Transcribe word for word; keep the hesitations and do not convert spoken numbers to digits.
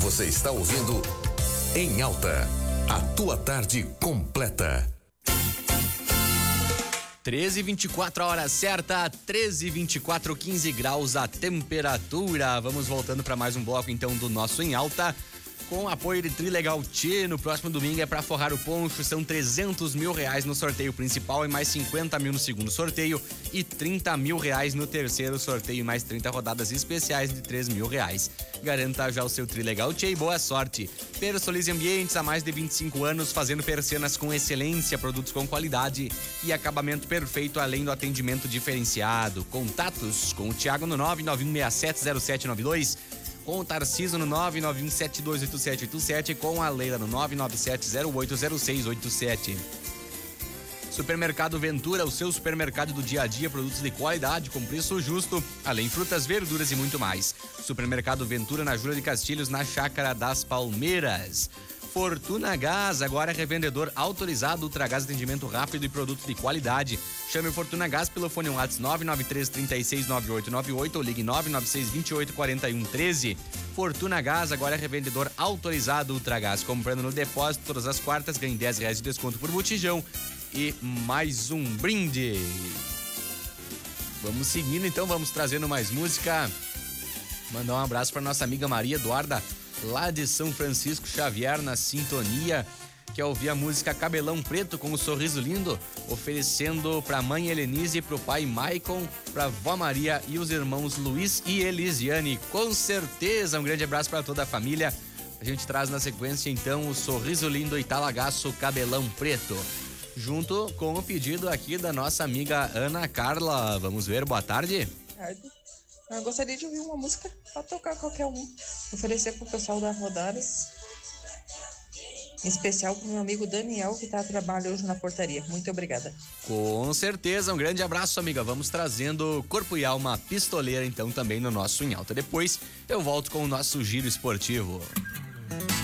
Você está ouvindo Em Alta, a tua tarde completa. treze e vinte e quatro, a hora certa, treze e vinte e quatro, quinze graus a temperatura. Vamos voltando para mais um bloco então do nosso Em Alta, com apoio de Trilegal Tchê. No próximo domingo é para forrar o poncho, são trezentos mil reais no sorteio principal e mais cinquenta mil no segundo sorteio e trinta mil reais no terceiro sorteio e mais trinta rodadas especiais de três mil reais. Garanta já o seu Trilegal Tchê e boa sorte. Personalize Ambientes, há mais de vinte e cinco anos, fazendo persianas com excelência, produtos com qualidade e acabamento perfeito, além do atendimento diferenciado. Contatos com o Thiago no nove nove um seis sete zero sete nove dois, com o Tarciso no nove nove um sete dois oito sete oito sete, com a Leila no nove nove sete zero oito zero seis oito sete. Supermercado Ventura, o seu supermercado do dia a dia, produtos de qualidade com preço justo, além frutas, verduras e muito mais. Supermercado Ventura na Júlia de Castilhos, na Chácara das Palmeiras. Fortuna Gás, agora é revendedor autorizado, Ultragás, atendimento rápido e produto de qualidade. Chame o Fortuna Gás pelo fone WhatsApp nove nove três, três seis, nove oito nove oito ou ligue nove nove seis, vinte e oito, quarenta e um, treze. Fortuna Gás, agora é revendedor autorizado, Ultragás. Comprando no depósito todas as quartas, ganhe dez reais de desconto por botijão e mais um brinde. Vamos seguindo então, vamos trazendo mais música. Mandar um abraço para nossa amiga Maria Eduarda, lá de São Francisco Xavier, na sintonia, que é ouvir a música Cabelão Preto com um sorriso lindo, oferecendo pra mãe Helenise, pro pai Maicon, pra vó Maria e os irmãos Luiz e Elisiane. Com certeza, um grande abraço para toda a família. A gente traz na sequência então o Sorriso Lindo e Talagaço Cabelão Preto, junto com o pedido aqui da nossa amiga Ana Carla. Vamos ver, boa tarde. Tarde. Eu gostaria de ouvir uma música pra tocar qualquer um. Oferecer pro pessoal da Rodadas. Em especial pro meu amigo Daniel, que tá a trabalho hoje na portaria. Muito obrigada. Com certeza, um grande abraço, amiga. Vamos trazendo Corpo e Alma Pistoleira então também no nosso Em Alta. Depois eu volto com o nosso giro esportivo.